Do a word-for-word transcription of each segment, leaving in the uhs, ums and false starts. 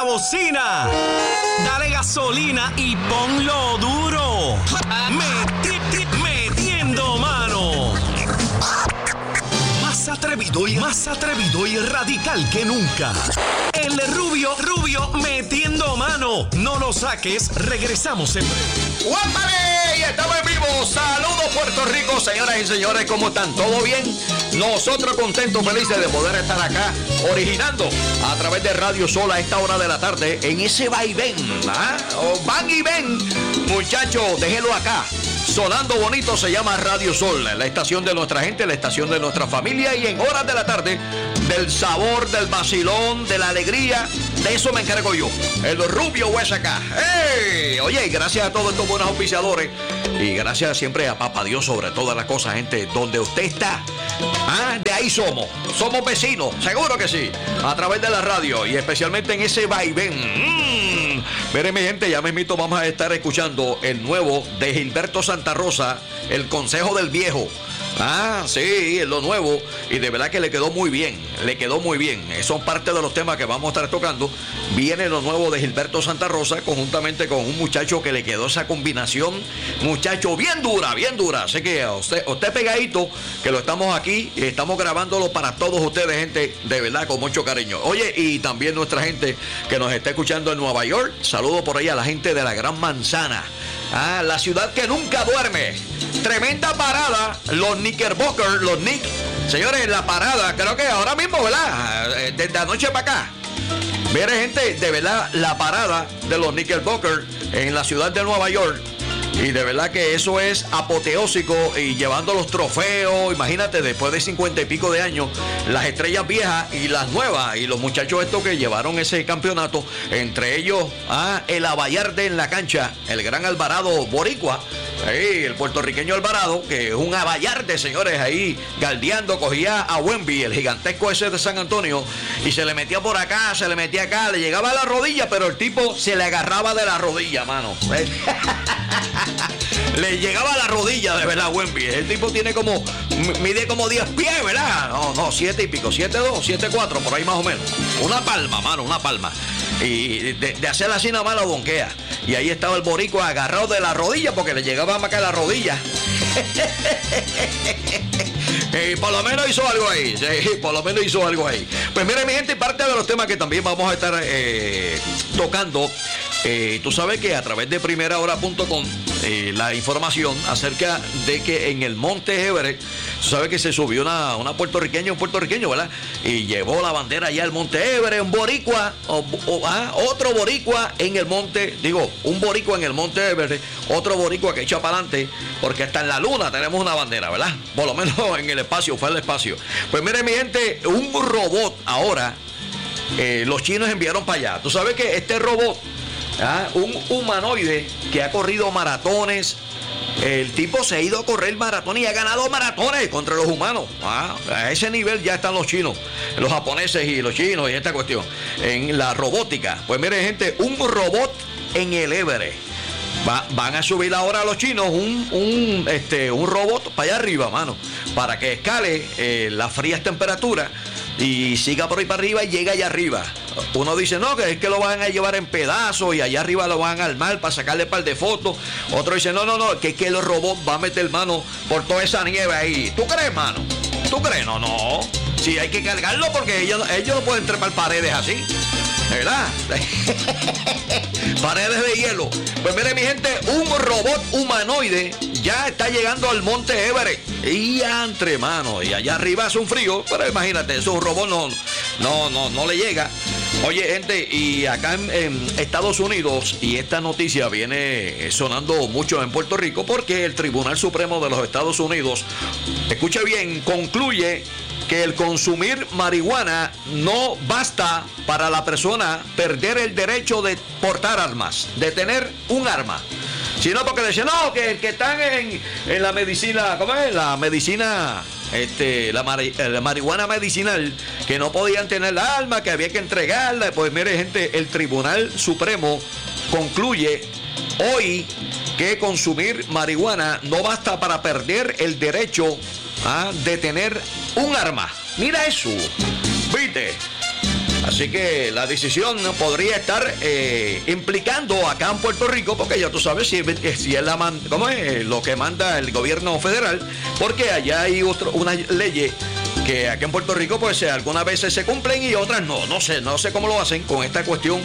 bocina. Dale gasolina y ponlo duro. Meti- metiendo mano. Más atrevido y más atrevido y radical que nunca. El rubio, rubio, metiendo mano. No lo saques, regresamos en breve. ¡Guápale! Y estamos en vivo. Saludos, Puerto Rico, señoras y señores, ¿cómo están? ¿Todo bien? Nosotros contentos, felices de poder estar acá, originando a través de Radio Sol a esta hora de la tarde, en ese vaivén, ¿ah? O van y ven, muchachos, déjelo acá. Sonando bonito, se llama Radio Sol, la estación de nuestra gente, la estación de nuestra familia, y en horas de la tarde, del sabor, del vacilón, de la alegría, de eso me encargo yo, el rubio Huesaca. ¡Hey! Oye, gracias a todos estos buenos auspiciadores, y gracias siempre a Papá Dios sobre todas las cosas, gente, donde usted está, ¿ah? De ahí somos, somos vecinos, seguro que sí, a través de la radio, y especialmente en ese vaivén. ¡Mmm! Miren, mi gente, ya mismito vamos a estar escuchando el nuevo de Gilberto Santa Rosa, El Consejo del Viejo. Ah, sí, es lo nuevo, y de verdad que le quedó muy bien, le quedó muy bien. Son parte de los temas que vamos a estar tocando. Viene lo nuevo de Gilberto Santa Rosa, conjuntamente con un muchacho que le quedó esa combinación, muchacho bien dura, bien dura. Así que a usted, a usted pegadito, que lo estamos aquí, y estamos grabándolo para todos ustedes, gente, de verdad, con mucho cariño. Oye, y también nuestra gente que nos está escuchando en Nueva York, saludo por ahí a la gente de la Gran Manzana. Ah, la ciudad que nunca duerme. Tremenda parada, los Knickerbockers, los Knicks. Señores, la parada, creo que ahora mismo, ¿verdad? Desde anoche para acá. Mire, gente, de verdad, la parada de los Knickerbockers en la ciudad de Nueva York. Y de verdad que eso es apoteósico, y llevando los trofeos, imagínate, después de cincuenta y pico de años, las estrellas viejas y las nuevas, y los muchachos estos que llevaron ese campeonato, entre ellos, ah, el Abayarde en la cancha, el gran Alvarado boricua, ahí, el puertorriqueño Alvarado, que es un Abayarde, señores, ahí, galdeando, cogía a Wemby, el gigantesco ese de San Antonio, y se le metía por acá, se le metía acá, le llegaba a la rodilla, pero el tipo se le agarraba de la rodilla, mano. Le llegaba a la rodilla, de verdad, Wemby. El tipo tiene como, mide como diez pies, ¿verdad? No, no, siete y pico, siete dos, siete cuatro, por ahí más o menos. Una palma, mano, una palma. Y de, de hacer así nada más la donquea. Y ahí estaba el boricua agarrado de la rodilla, porque le llegaba más que a la rodilla. Y por lo menos hizo algo ahí, sí, por lo menos hizo algo ahí. Pues miren, mi gente, parte de los temas que también vamos a estar eh, tocando. Eh, tú sabes que a través de primera hora punto com eh, la información acerca de que en el Monte Everest, tú sabes que se subió una, una puertorriqueña, un puertorriqueño, ¿verdad? Y llevó la bandera allá al Monte Everest, un boricua, o, o, ah, otro boricua en el monte, digo, un boricua en el Monte Everest, otro boricua que echa para adelante, porque hasta en la luna tenemos una bandera, ¿verdad? Por lo menos en el espacio, fue el espacio. Pues miren, mi gente, un robot ahora, eh, los chinos enviaron para allá. Tú sabes que este robot, ah, un humanoide que ha corrido maratones, el tipo se ha ido a correr maratones y ha ganado maratones contra los humanos. Ah, a ese nivel ya están los chinos, los japoneses y los chinos y esta cuestión en la robótica. Pues miren, gente, un robot en el Everest. Va, van a subir ahora a los chinos un, un, este, un robot para allá arriba, mano, para que escale eh, las frías temperaturas y siga por ahí para arriba y llegue allá arriba. Uno dice, no, que es que lo van a llevar en pedazos y allá arriba lo van a armar para sacarle un par de fotos. Otro dice, no, no, no, que es que el robot va a meter mano por toda esa nieve ahí. ¿Tú crees, mano? ¿Tú crees? No, no. Sí, hay que cargarlo porque ellos, ellos no pueden trepar paredes así, ¿verdad? Paredes de hielo. Pues mire, mi gente, un robot humanoide ya está llegando al Monte Everest. Y entre mano, y allá arriba hace un frío, pero imagínate, eso un robot no, no, no, no le llega. Oye, gente, y acá en, en Estados Unidos, y esta noticia viene sonando mucho en Puerto Rico, porque el Tribunal Supremo de los Estados Unidos, escuche bien, concluye que el consumir marihuana no basta para la persona perder el derecho de portar armas, de tener un arma. Sino porque decían, no, que, que están en, en la medicina, ¿cómo es? La medicina, este, la, mari, la marihuana medicinal, que no podían tener la arma, que había que entregarla. Pues mire, gente, el Tribunal Supremo concluye hoy que consumir marihuana no basta para perder el derecho, ¿ah?, de tener un arma. Mira eso, ¿viste? Así que la decisión podría estar eh, implicando acá en Puerto Rico, porque ya tú sabes si, si es, la man, ¿cómo es? Lo que manda el gobierno federal, porque allá hay otro, unas leyes que aquí en Puerto Rico pues algunas veces se cumplen y otras no. No sé, no sé cómo lo hacen con esta cuestión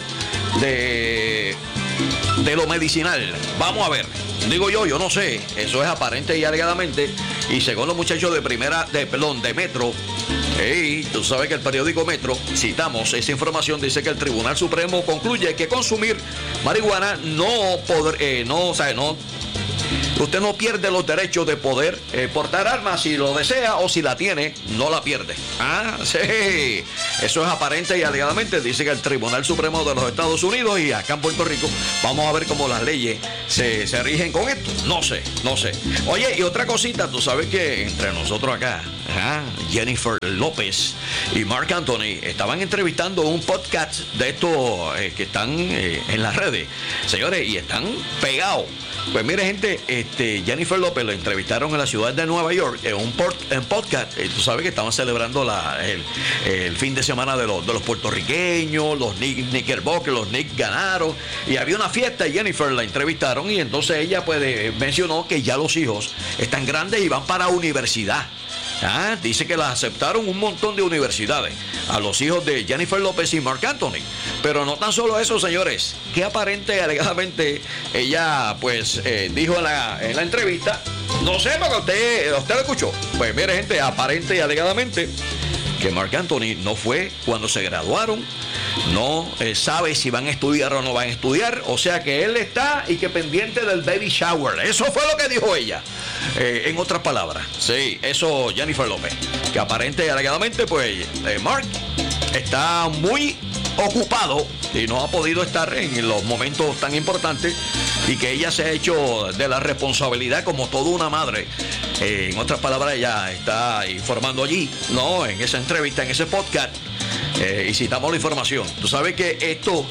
de, de lo medicinal. Vamos a ver. Digo yo, yo no sé. Eso es aparente y alegadamente. Y según los muchachos de primera, de perdón, de Metro, hey, tú sabes que el periódico Metro, citamos esa información, dice que el Tribunal Supremo concluye que consumir marihuana no poder, eh, no, o sea, no. Usted no pierde los derechos de poder eh, portar armas si lo desea o si la tiene, no la pierde. Ah, sí. Eso es aparente y alegadamente, dice que el Tribunal Supremo de los Estados Unidos y acá en Puerto Rico. Vamos a ver cómo las leyes se, se rigen con esto. No sé, no sé. Oye, y otra cosita, tú sabes que entre nosotros acá, ajá, Jennifer López y Marc Anthony estaban entrevistando un podcast de estos eh, que están eh, en las redes, señores, y están pegados. Pues mire, gente, este, Jennifer López lo entrevistaron en la ciudad de Nueva York en un port, en podcast. Eh, tú sabes que estaban celebrando la, el, el fin de semana de los, de los puertorriqueños, los Knickerbockers, los Knicks ganaron y había una fiesta y Jennifer la entrevistaron y entonces ella pues eh, mencionó que ya los hijos están grandes y van para universidad. Ah, dice que las aceptaron un montón de universidades a los hijos de Jennifer López y Marc Anthony. Pero no tan solo eso, señores, que aparente y alegadamente ella pues eh, dijo en la, en la entrevista, no sé, porque usted, usted lo escuchó. Pues mire, gente, aparente y alegadamente que Marc Anthony no fue cuando se graduaron, no eh, sabe si van a estudiar o no van a estudiar, o sea que él está y que pendiente del baby shower. Eso fue lo que dijo ella, eh, en otras palabras. Sí, eso Jennifer López, que aparente y alegadamente pues eh, Marc está muy ocupado y no ha podido estar en los momentos tan importantes y que ella se ha hecho de la responsabilidad como toda una madre. Eh, en otras palabras, ella está informando allí, ¿no? En esa entrevista, en ese podcast, eh, y citamos la información. Tú sabes que esto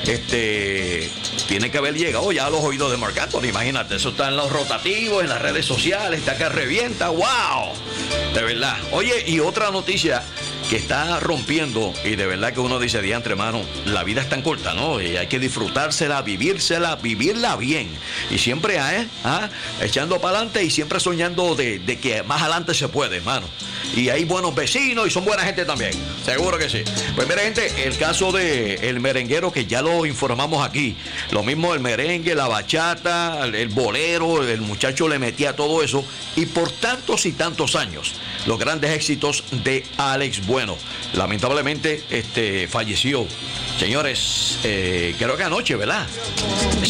este, tiene que haber llegado ya a los oídos de Marc Anthony. Imagínate, eso está en los rotativos, en las redes sociales, está que revienta. ¡Wow! De verdad. Oye, y otra noticia que está rompiendo, y de verdad que uno dice, diantre, hermano, la vida es tan corta, ¿no? Y hay que disfrutársela, vivírsela, vivirla bien. Y siempre, ¿eh? ¿Ah? Echando para adelante y siempre soñando de, de que más adelante se puede, hermano. Y hay buenos vecinos y son buena gente también. Seguro que sí. Pues mira, gente, el caso de el merenguero que ya lo informamos aquí. Lo mismo el merengue, la bachata, el, el bolero, el muchacho le metía todo eso. Y por tantos y tantos años, los grandes éxitos de Alex Bueno. Lamentablemente, este, falleció. Señores, eh, creo que anoche, ¿verdad?